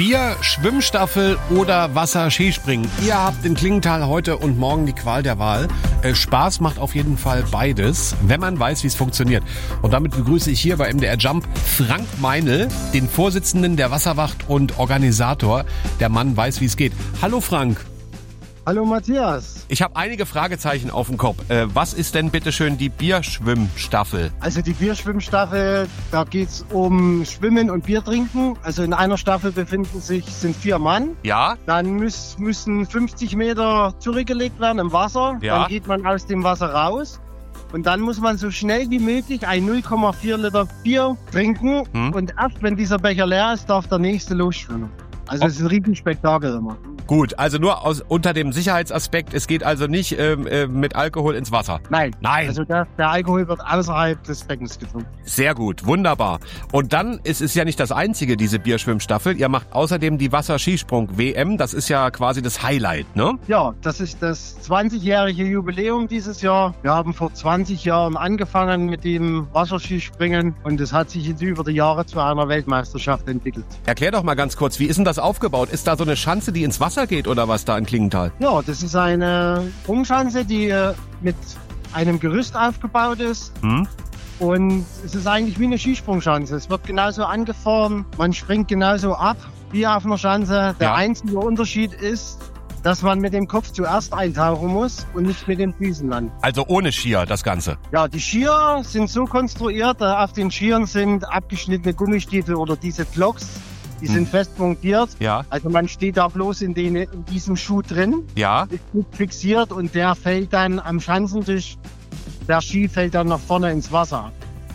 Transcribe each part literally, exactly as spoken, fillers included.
Bier, Schwimmstaffel oder Wasser-Skispringen. Ihr habt in Klingenthal heute und morgen die Qual der Wahl. Äh, Spaß macht auf jeden Fall beides, wenn man weiß, wie es funktioniert. Und damit begrüße ich hier bei M D R Jump Frank Meinl, den Vorsitzenden der Wasserwacht und Organisator. Der Mann weiß, wie es geht. Hallo Frank. Hallo Matthias. Ich habe einige Fragezeichen auf dem Kopf. Äh, was ist denn bitteschön die Bierschwimmstaffel? Also die Bierschwimmstaffel, da geht's um Schwimmen und Bier trinken. Also in einer Staffel befinden sich, sind vier Mann. Ja. Dann müß, müssen fünfzig Meter zurückgelegt werden im Wasser. Ja. Dann geht man aus dem Wasser raus. Und dann muss man so schnell wie möglich ein null Komma vier Liter Bier trinken. Hm. Und erst wenn dieser Becher leer ist, darf der nächste losschwimmen. Also es ist ein Riesenspektakel immer. Gut, also nur aus, unter dem Sicherheitsaspekt, es geht also nicht ähm, äh, mit Alkohol ins Wasser. Nein. Nein. Also der, der Alkohol wird außerhalb des Beckens getrunken. Sehr gut, wunderbar. Und dann ist es ja nicht das einzige, diese Bierschwimmstaffel. Ihr macht außerdem die Wasserskisprung-W M. Das ist ja quasi das Highlight, ne? Ja, das ist das zwanzigjährige Jubiläum dieses Jahr. Wir haben vor zwanzig Jahren angefangen mit dem Wasserskispringen und es hat sich jetzt über die Jahre zu einer Weltmeisterschaft entwickelt. Erklär doch mal ganz kurz, wie ist denn das aufgebaut? Ist da so eine Schanze, die ins Wasser geht oder was da in Klingenthal? Ja, das ist eine Sprungschanze, die mit einem Gerüst aufgebaut ist. Hm. Und es ist eigentlich wie eine Skisprungschanze. Es wird genauso angefahren, man springt genauso ab wie auf einer Schanze. Der ja. einzige Unterschied ist, dass man mit dem Kopf zuerst eintauchen muss und nicht mit den Füßen landen. Also ohne Skier das Ganze? Ja, die Skier sind so konstruiert, auf den Skiern sind abgeschnittene Gummistiefel oder diese Blocks. Die sind hm. fest montiert. Ja. Also man steht da bloß in, den, in diesem Schuh drin. Ja. Ist gut fixiert und der fällt dann am Schanzentisch. Der Ski fällt dann nach vorne ins Wasser.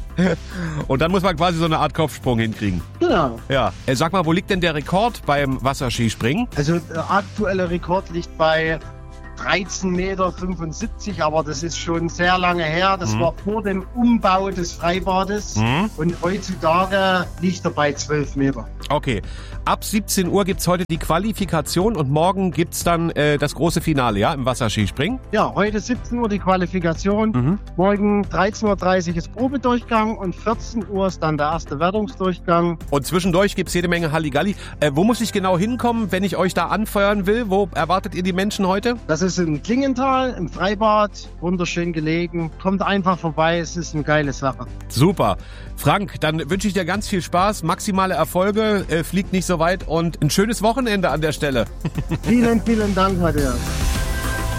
Und dann muss man quasi so eine Art Kopfsprung hinkriegen. Genau. Ja. Sag mal, wo liegt denn der Rekord beim Wasserskispringen? Also der aktuelle Rekord liegt bei dreizehn Komma fünfundsiebzig Meter, aber das ist schon sehr lange her. Das mhm. war vor dem Umbau des Freibades mhm. und heutzutage liegt er bei zwölf Meter. Okay, ab siebzehn Uhr gibt's heute die Qualifikation und morgen gibt's dann äh, das große Finale, ja, im Wasserskispringen? Ja, heute siebzehn Uhr die Qualifikation, mhm. morgen dreizehn Uhr dreißig ist Probedurchgang und vierzehn Uhr ist dann der erste Wertungsdurchgang. Und zwischendurch gibt's jede Menge Halligalli. Äh, wo muss ich genau hinkommen, wenn ich euch da anfeuern will? Wo erwartet ihr die Menschen heute? Das ist in Klingenthal, im Freibad, wunderschön gelegen. Kommt einfach vorbei, es ist eine geile Sache. Super. Frank, dann wünsche ich dir ganz viel Spaß, maximale Erfolge, äh, fliegt nicht so weit und ein schönes Wochenende an der Stelle. Vielen, vielen Dank, Matthias.